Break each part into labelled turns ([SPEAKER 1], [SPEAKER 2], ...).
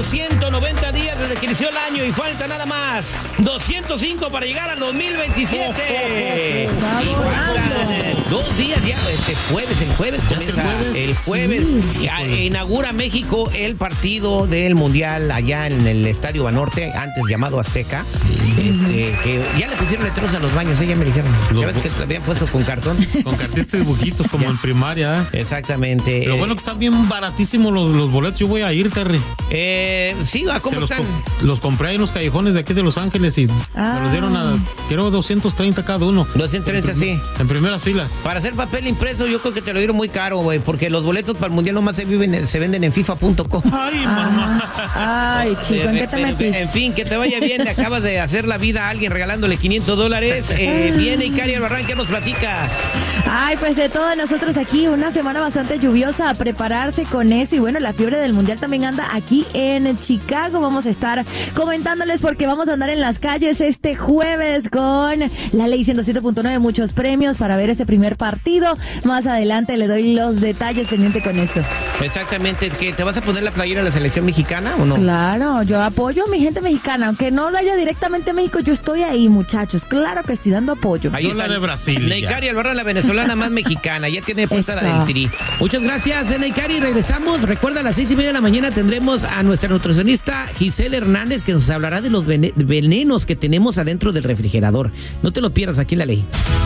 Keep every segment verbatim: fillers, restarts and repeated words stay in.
[SPEAKER 1] ciento noventa días desde que inició el año y falta nada más doscientos cinco para llegar al dos mil veintisiete. Y faltan eh, dos días ya, este jueves, el jueves comienza, el jueves
[SPEAKER 2] Sí.
[SPEAKER 1] ya, inaugura México el partido del Mundial allá en el Estadio Banorte, antes llamado Azteca. Sí. Este, que ya le pusieron letreros a los baños, ¿eh? Ya me dijeron.
[SPEAKER 3] Los
[SPEAKER 1] ¿Ya ves que te habían puesto con cartón?
[SPEAKER 3] Con cartitas y dibujitos como en primaria.
[SPEAKER 1] Exactamente.
[SPEAKER 3] Lo bueno que están bien baratísimos los, los boletos. Yo voy a ir, Terry.
[SPEAKER 1] Eh, sí, ¿a cómo
[SPEAKER 3] los,
[SPEAKER 1] están?
[SPEAKER 3] com- los compré ahí en los callejones de aquí de Los Ángeles y
[SPEAKER 2] Ah.
[SPEAKER 3] me los dieron a, creo, doscientos treinta cada uno.
[SPEAKER 1] doscientos treinta,
[SPEAKER 3] en,
[SPEAKER 1] sí.
[SPEAKER 3] En primeras filas.
[SPEAKER 1] Para hacer papel impreso, yo creo que te lo dieron muy caro, güey, porque los boletos para el Mundial nomás se, viven, se venden en FIFA punto com.
[SPEAKER 3] Ay, mamá.
[SPEAKER 2] Ay, chico, ¿en qué te
[SPEAKER 1] Pero,
[SPEAKER 2] metiste?
[SPEAKER 1] en fin, que te vaya bien. Acabas de hacer la vida a alguien regalándole quinientos dólares. Eh, viene Icari Albarrán, ¿qué nos platicas?
[SPEAKER 2] Ay, pues de todos nosotros aquí, una semana bastante lluviosa, a prepararse con eso. Y bueno, la fiebre del Mundial también anda aquí en Chicago. Vamos a estar comentándoles porque vamos a andar en las calles este jueves con la Ley ciento siete punto nueve, muchos premios para ver ese primer partido. Más adelante le doy los detalles, pendiente con eso.
[SPEAKER 1] Exactamente, ¿que te vas a poner la playera de la selección mexicana o no?
[SPEAKER 2] Claro, yo apoyo a mi gente mexicana, aunque no lo haya directamente en México, yo estoy ahí, muchachos. Claro que sí, dando apoyo.
[SPEAKER 1] Ahí
[SPEAKER 3] Yo
[SPEAKER 1] está
[SPEAKER 3] la de Brasil,
[SPEAKER 1] Neikari Albarrán, la venezolana más mexicana. Ya tiene puesta la
[SPEAKER 2] Eso.
[SPEAKER 1] del Tri. Muchas gracias, Neikari. Regresamos. Recuerda, a las seis y media de la mañana tendremos a nuestra nutricionista Giselle Hernández, que nos hablará de los vene- venenos que tenemos adentro del refrigerador. No te lo pierdas aquí en La Ley.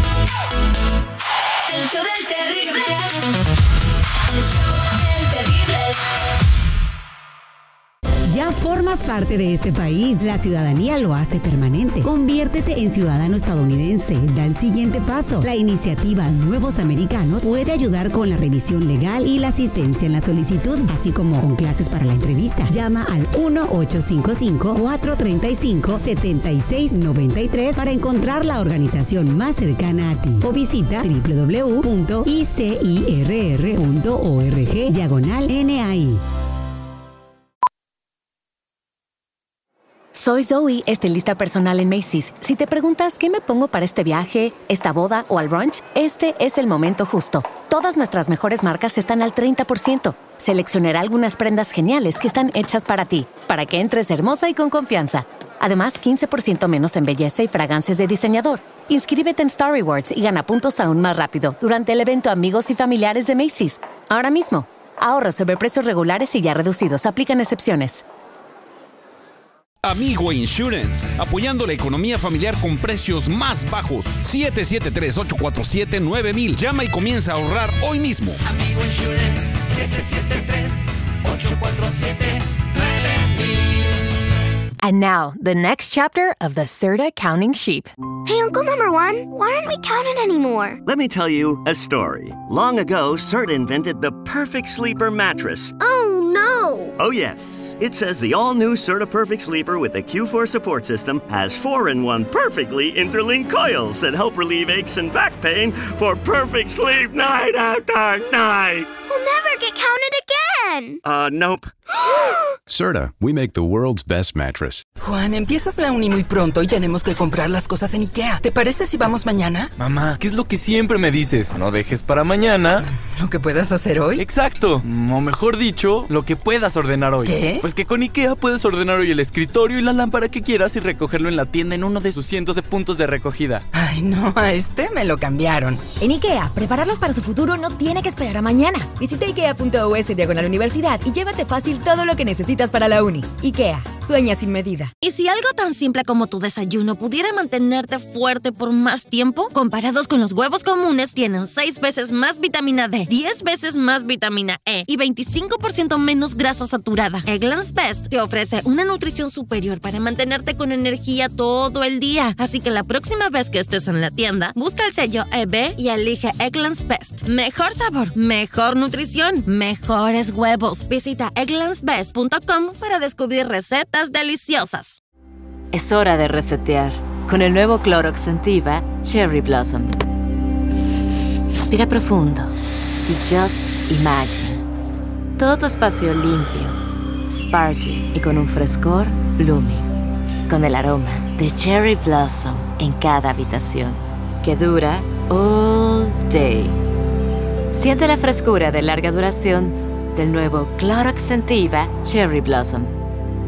[SPEAKER 4] El show del terrible. El show del terrible.
[SPEAKER 5] Ya formas parte de este país. La ciudadanía lo hace permanente. Conviértete en ciudadano estadounidense. Da el siguiente paso. La iniciativa Nuevos Americanos puede ayudar con la revisión legal y la asistencia en la solicitud, así como con clases para la entrevista. Llama al uno ocho cinco cinco, cuatro tres cinco, siete seis nueve tres para encontrar la organización más cercana a ti. O visita doble u doble u doble u punto i c i r r punto org diagonal N A I.
[SPEAKER 6] Soy Zoe, estilista personal en Macy's. Si te preguntas qué me pongo para este viaje, esta boda o al brunch, este es el momento justo. Todas nuestras mejores marcas están al treinta por ciento. Seleccionaré algunas prendas geniales que están hechas para ti, para que entres hermosa y con confianza. Además, quince por ciento menos en belleza y fragancias de diseñador. Inscríbete en Star Rewards y gana puntos aún más rápido durante el evento Amigos y Familiares de Macy's. Ahora mismo. Ahorros sobre precios regulares y ya reducidos. Aplican excepciones.
[SPEAKER 7] Amigo Insurance, apoyando la economía familiar con precios más bajos. siete siete tres, ocho cuatro siete, nueve mil. Llama y comienza a ahorrar hoy mismo.
[SPEAKER 4] Amigo Insurance. siete siete tres, ocho cuatro siete, nueve mil.
[SPEAKER 8] And now, the next chapter of the Serta Counting Sheep.
[SPEAKER 9] Hey, Uncle Number One, why aren't we counting anymore?
[SPEAKER 10] Let me tell you a story. Long ago, Serta invented the perfect sleeper mattress.
[SPEAKER 9] Oh, no.
[SPEAKER 10] Oh, yes. It says the all-new Serta Perfect Sleeper with the Q four support system has four in one perfectly interlinked coils that help relieve aches and back pain for perfect sleep night after night.
[SPEAKER 9] We'll never get counted again.
[SPEAKER 10] Uh, nope.
[SPEAKER 11] Serta, we make the world's best mattress.
[SPEAKER 12] Juan, empiezas la uni muy pronto y tenemos que comprar las cosas en IKEA. ¿Te parece si vamos mañana?
[SPEAKER 13] Mamá, ¿qué es lo que siempre me dices? No dejes para mañana
[SPEAKER 12] ¿Lo que puedas hacer hoy?
[SPEAKER 13] Exacto, o mejor dicho, lo que puedas ordenar hoy.
[SPEAKER 12] ¿Qué?
[SPEAKER 13] Pues que con IKEA puedes ordenar hoy el escritorio y la lámpara que quieras y recogerlo en la tienda en uno de sus cientos de puntos de recogida.
[SPEAKER 12] Ay, no, a este me lo cambiaron.
[SPEAKER 14] En IKEA, prepararlos para su futuro no tiene que esperar a mañana. Visita ikea punto u s diagonal universidad y llévate fácil todo lo que necesitas para la uni. IKEA, sueña sin medida.
[SPEAKER 15] ¿Y si algo tan simple como tu desayuno pudiera mantenerte fuerte por más tiempo? Comparados con los huevos comunes, tienen seis veces más vitamina D, diez veces más vitamina E y veinticinco por ciento menos grasa saturada. Eggland's Best te ofrece una nutrición superior para mantenerte con energía todo el día. Así que la próxima vez que estés en la tienda, busca el sello E B y elige Eggland's Best. Mejor sabor, mejor nutrición, mejores huevos. Visita egglands best punto com para descubrir recetas deliciosas.
[SPEAKER 6] Es hora de resetear con el nuevo Clorox Scentiva Cherry Blossom. Respira profundo y just imagine. Todo tu espacio limpio, sparkling y con un frescor blooming. Con el aroma de Cherry Blossom en cada habitación, que dura all day. Siente la frescura de larga duración del nuevo Clorox Scentiva Cherry Blossom.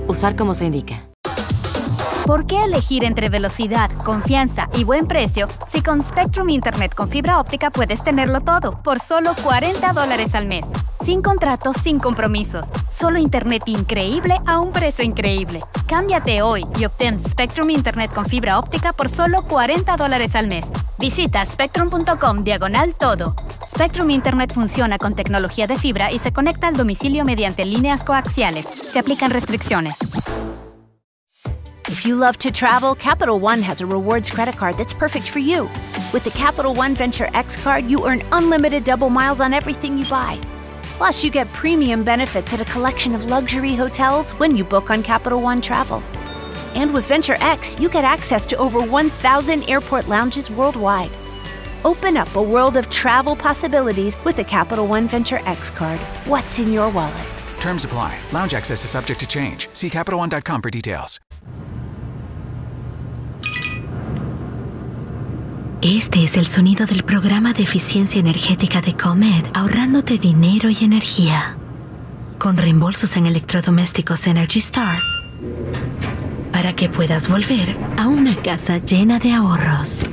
[SPEAKER 6] Usar como se indica.
[SPEAKER 16] ¿Por qué elegir entre velocidad, confianza y buen precio si con Spectrum Internet con fibra óptica puedes tenerlo todo por solo cuarenta dólares al mes? Sin contratos, sin compromisos. Solo internet increíble a un precio increíble. Cámbiate hoy y obtén Spectrum Internet con fibra óptica por solo cuarenta dólares al mes. Visita spectrum.com diagonal todo. Spectrum Internet funciona con tecnología de fibra y se conecta al domicilio mediante líneas coaxiales. Se aplican restricciones.
[SPEAKER 17] If you love to travel, Capital One has a rewards credit card that's perfect for you. With the Capital One Venture X card, you earn unlimited double miles on everything you buy. Plus, you get premium benefits at a collection of luxury hotels when you book on Capital One Travel. And with Venture X, you get access to over one thousand airport lounges worldwide. Open up a world of travel possibilities with the Capital One Venture X card. What's in your wallet?
[SPEAKER 18] Terms apply. Lounge access is subject to change. See Capital One dot com for details.
[SPEAKER 19] Este es el sonido del programa de eficiencia energética de Comed, ahorrándote dinero y energía. Con reembolsos en electrodomésticos Energy Star, para que puedas volver a una casa llena de ahorros.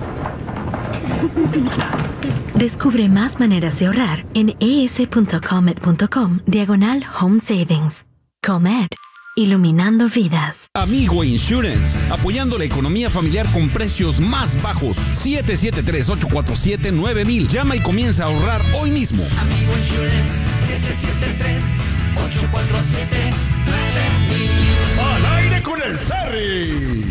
[SPEAKER 19] Descubre más maneras de ahorrar en es.comed.com diagonal home savings. Comed, iluminando vidas.
[SPEAKER 7] Amigo Insurance, apoyando la economía familiar con precios más bajos. siete siete tres, ocho cuatro siete, nueve mil. Llama y comienza a ahorrar hoy mismo.
[SPEAKER 4] Amigo Insurance, siete siete tres, ocho cuatro siete, nueve mil.
[SPEAKER 20] Al aire con el Terry.